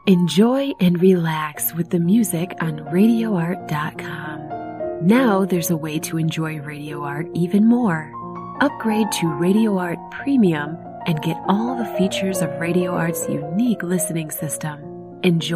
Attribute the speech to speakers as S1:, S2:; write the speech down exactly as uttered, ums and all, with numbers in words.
S1: Enjoy and relax with the music on radio art dot com. Now there's a way to enjoy Radio Art even more. Upgrade to Radio Art Premium and get all the features of Radio Art's unique listening system. Enjoy